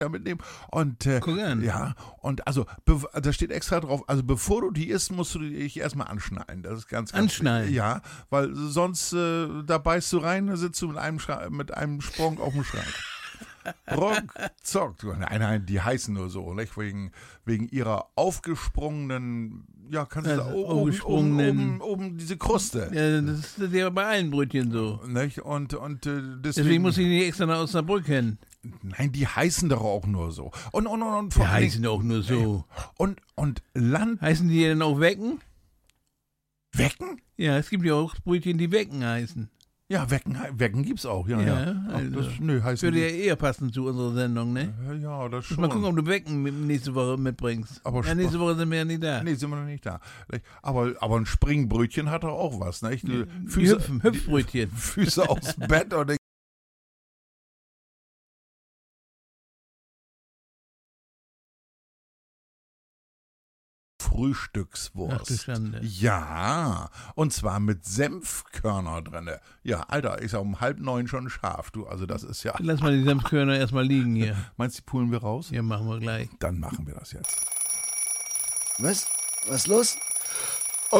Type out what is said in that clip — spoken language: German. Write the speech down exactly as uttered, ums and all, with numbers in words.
mitnehmen. Und äh, Guck an. ja, und also be- da steht extra drauf, also bevor du die isst, musst du dich erstmal anschnallen. Das ist ganz, ganz Anschnallen? Ja, weil sonst äh, da beißt du rein, da sitzt du mit einem, Schra- mit einem Sprung auf dem Schrank. Rock, zock. Nein, nein, die heißen nur so, nicht? Wegen, wegen ihrer aufgesprungenen, ja, kannst du Also sagen, oben, oben, aufgesprungenen- oben, oben diese Kruste. Ja, das ist ja bei allen Brötchen so. Nicht? Und, und äh, deswegen, Deswegen muss ich nicht extra nach Osnabrück hin. Nein, die heißen doch auch nur so. Und, und, und, und vor Die allen heißen auch nur so. Und, und Land Heißen die denn auch Wecken? wecken? Ja, es gibt ja auch Brötchen, die Wecken heißen. Ja, wecken, wecken gibt's auch, ja, ja. Ja, Ach, also, das, nö, heißen Würde ja die, eher passen zu unserer Sendung, ne? ja, das schon. Mal gucken, ob du Wecken mit- nächste Woche mitbringst. Aber ja, nächste Woche sind wir ja nicht da. Nee, sind wir noch nicht da. Aber, aber ein Springbrötchen hat doch auch was, nicht? Die Füße, Hüpfen, Hüpfbrötchen. Füße aufs Bett und Frühstückswurst. Ach du Schande. Ja, und zwar mit Senfkörner drinne. Ja, Alter, ist ja um halb neun schon scharf, du. Also das ist ja. Lass mal die Senfkörner erstmal liegen hier. Meinst du, die pulen wir raus? Ja, machen wir gleich. Dann machen wir das jetzt. Was? Was los?